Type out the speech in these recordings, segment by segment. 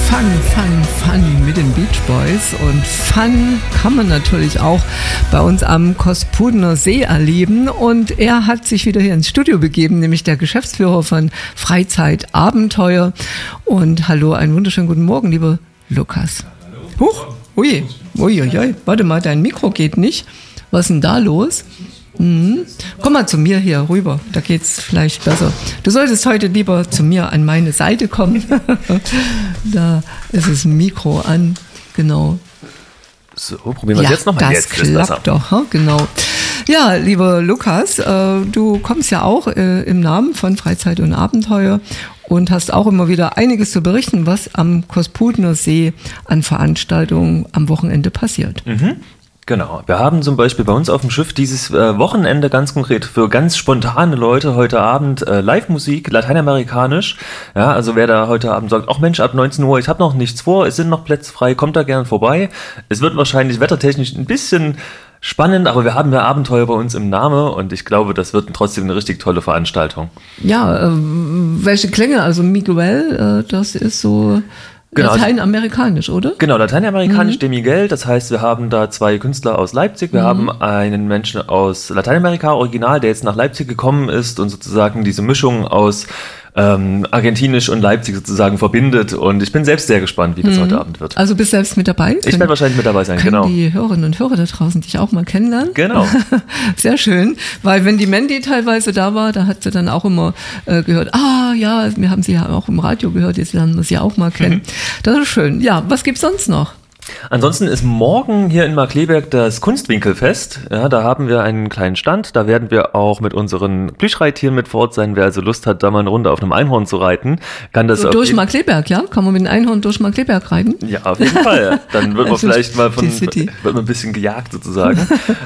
Fun mit den Beach Boys. Und Fun kann man natürlich auch bei uns am Kospudener See erleben. Und er hat sich wieder hier ins Studio begeben, nämlich der Geschäftsführer von Freizeit Abenteuer. Und hallo, einen wunderschönen guten Morgen, lieber Lukas. Hallo. Huch, ui, warte mal, dein Mikro geht nicht. Was ist denn da los? Komm mal zu mir hier rüber, da geht's vielleicht besser. Du solltest heute lieber zu mir an meine Seite kommen. Da ist das Mikro an, genau. So, probieren wir es jetzt nochmal. Das klappt doch, genau. Ja, lieber Lukas, du kommst ja auch im Namen von Freizeit und Abenteuer und hast auch immer wieder einiges zu berichten, was am Kospudener See an Veranstaltungen am Wochenende passiert. Genau, wir haben zum Beispiel bei uns auf dem Schiff dieses Wochenende ganz konkret für ganz spontane Leute heute Abend Live-Musik, lateinamerikanisch. Ja, also wer da heute Abend sagt, ach Mensch, ab 19 Uhr, ich habe noch nichts vor, es sind noch Plätze frei, kommt da gern vorbei. Es wird wahrscheinlich wettertechnisch ein bisschen spannend, aber wir haben ja Abenteuer bei uns im Namen und ich glaube, das wird trotzdem eine richtig tolle Veranstaltung. Ja, welche Klänge? Also Miguel, das ist so... Genau, lateinamerikanisch, oder? Genau, lateinamerikanisch, de Miguel. Das heißt, wir haben da zwei Künstler aus Leipzig. Wir haben einen Menschen aus Lateinamerika, Original, der jetzt nach Leipzig gekommen ist und sozusagen diese Mischung aus Argentinisch und Leipzig sozusagen verbindet. Und ich bin selbst sehr gespannt, wie das heute Abend wird. Also bist selbst mit dabei? Ich werde wahrscheinlich mit dabei sein, genau. Können die Hörerinnen und Hörer da draußen dich auch mal kennenlernen? Genau. Sehr schön, weil wenn die Mandy teilweise da war, da hat sie dann auch immer gehört, ja, wir haben sie ja auch im Radio gehört, jetzt lernen wir sie auch mal kennen. Das ist schön. Ja, was gibt's sonst noch? Ansonsten ist morgen hier in Markkleeberg das Kunstwinkelfest. Ja, da haben wir einen kleinen Stand. Da werden wir auch mit unseren Plüschreittieren mit vor Ort sein. Wer also Lust hat, da mal eine Runde auf einem Einhorn zu reiten, kann das so durch Markkleeberg, ja? Kann man mit einem Einhorn durch Markkleeberg reiten? Ja, auf jeden Fall. Dann wird man vielleicht mal wird man ein bisschen gejagt sozusagen.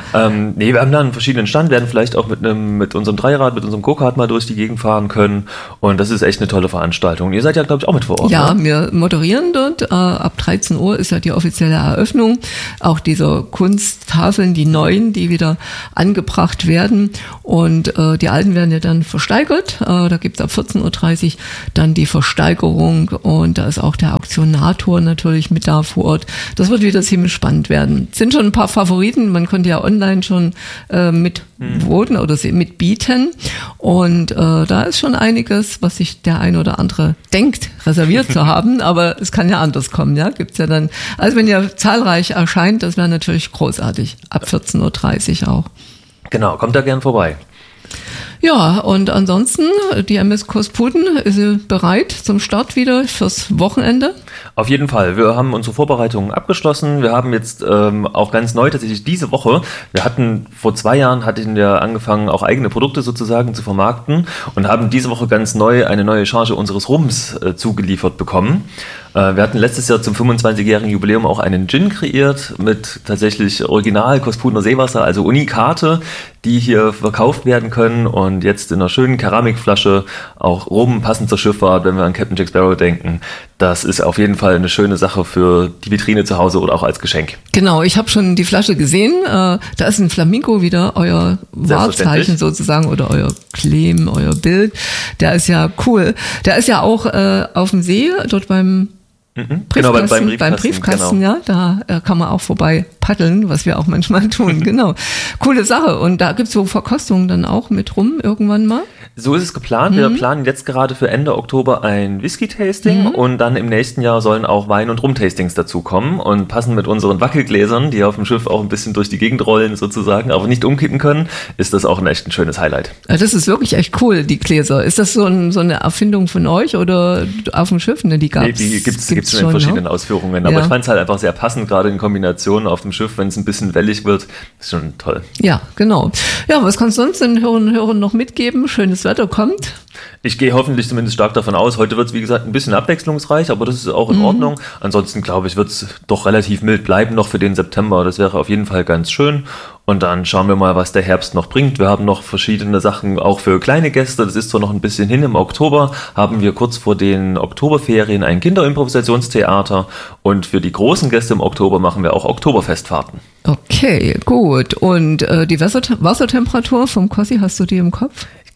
Nee, wir haben da einen verschiedenen Stand, werden vielleicht auch mit unserem Dreirad, mit unserem Go-Kart mal durch die Gegend fahren können. Und das ist echt eine tolle Veranstaltung. Ihr seid ja, glaube ich, auch mit vor Ort. Ja, ne? Wir moderieren dort. Ab 13 Uhr ist ja die offizielle Eröffnung, auch dieser Kunsttafeln, die neuen, die wieder angebracht werden und die alten werden ja dann versteigert, da gibt es ab 14.30 Uhr dann die Versteigerung und da ist auch der Auktionator natürlich mit da vor Ort. Das wird wieder ziemlich spannend werden. Es sind schon ein paar Favoriten, man konnte ja online schon mitvoten oder mitbieten und da ist schon einiges, was sich der ein oder andere denkt, reserviert zu haben, aber es kann ja anders kommen, ja, gibt's ja dann, also wenn ihr zahlreich erscheint, das wäre natürlich großartig. Ab 14.30 Uhr auch. Genau, kommt da gern vorbei. Ja, und ansonsten, die MS Kospuden, ist sie bereit zum Start wieder fürs Wochenende? Auf jeden Fall. Wir haben unsere Vorbereitungen abgeschlossen. Wir haben jetzt auch ganz neu tatsächlich diese Woche, vor 2 Jahren hatten wir angefangen, auch eigene Produkte sozusagen zu vermarkten und haben diese Woche ganz neu eine neue Charge unseres Rums zugeliefert bekommen. Wir hatten letztes Jahr zum 25-jährigen Jubiläum auch einen Gin kreiert mit tatsächlich Original Kospudener Seewasser, also Unikate, die hier verkauft werden können und jetzt in einer schönen Keramikflasche auch Rum, passend zur Schifffahrt, wenn wir an Captain Jack Sparrow denken. Das ist auf jeden Fall eine schöne Sache für die Vitrine zu Hause oder auch als Geschenk. Genau, ich habe schon die Flasche gesehen. Da ist ein Flamingo wieder, euer Wahrzeichen sozusagen oder euer Claim, euer Bild. Der ist ja cool. Der ist ja auch auf dem See, dort beim Briefkasten, genau, beim Briefkasten, genau. Ja, da kann man auch vorbei paddeln, was wir auch manchmal tun, genau. Coole Sache. Und da gibt's so Verkostungen dann auch mit Rum irgendwann mal? So ist es geplant. Wir planen jetzt gerade für Ende Oktober ein Whisky-Tasting und dann im nächsten Jahr sollen auch Wein- und Rum-Tastings dazukommen und passen mit unseren Wackelgläsern, die auf dem Schiff auch ein bisschen durch die Gegend rollen sozusagen, aber nicht umkippen können, ist das auch echt ein schönes Highlight. Ja, das ist wirklich echt cool, die Gläser. Ist das so eine Erfindung von euch oder auf dem Schiff? Ne, die gab's. Nee, die gibt's schon in verschiedenen Ausführungen, aber ich fand es halt einfach sehr passend, gerade in Kombination auf dem Schiff, wenn es ein bisschen wellig wird, ist schon toll. Ja, genau. Ja, was kannst du sonst den Hörern und Hörern noch mitgeben? Schönes Wetter kommt. Ich gehe hoffentlich zumindest stark davon aus. Heute wird es, wie gesagt, ein bisschen abwechslungsreich, aber das ist auch in Ordnung. Ansonsten, glaube ich, wird es doch relativ mild bleiben noch für den September. Das wäre auf jeden Fall ganz schön. Und dann schauen wir mal, was der Herbst noch bringt. Wir haben noch verschiedene Sachen auch für kleine Gäste. Das ist zwar noch ein bisschen hin. Im Oktober haben wir kurz vor den Oktoberferien ein Kinderimprovisationstheater. Und für die großen Gäste im Oktober machen wir auch Oktoberfestfahrten. Okay, gut. Und die Wassertemperatur vom Kossi, hast du die im Kopf?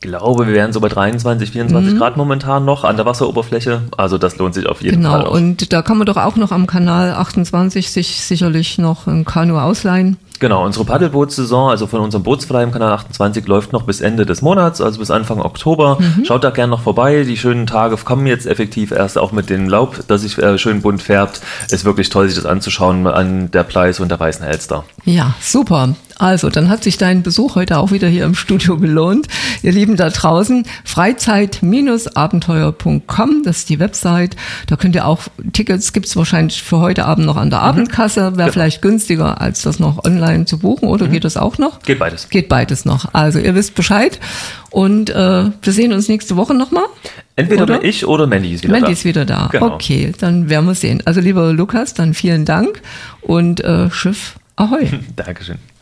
glaube, wir wären so bei 23, 24 Grad momentan noch an der Wasseroberfläche. Also das lohnt sich auf jeden Fall. Genau, und da kann man doch auch noch am Kanal 28 sich sicherlich noch ein Kanu ausleihen. Genau, unsere Paddelbootssaison, also von unserem Bootsverleih im Kanal 28, läuft noch bis Ende des Monats, also bis Anfang Oktober. Schaut da gerne noch vorbei. Die schönen Tage kommen jetzt effektiv erst, auch mit dem Laub, das sich schön bunt färbt. Ist wirklich toll, sich das anzuschauen an der Pleiße und der Weißen Elster. Ja, super. Also, dann hat sich dein Besuch heute auch wieder hier im Studio gelohnt. Ihr Lieben da draußen, freizeit-abenteuer.com, das ist die Website. Da könnt ihr auch, Tickets gibt's wahrscheinlich für heute Abend noch an der Abendkasse. Wäre vielleicht günstiger, als das noch online zu buchen, oder geht das auch noch? Geht beides. Geht beides noch. Also, ihr wisst Bescheid. Und wir sehen uns nächste Woche nochmal. Entweder ich oder Mandy ist wieder da. Mandy ist wieder da. Genau. Okay, dann werden wir sehen. Also, lieber Lukas, dann vielen Dank und Schiff Ahoi. Dankeschön.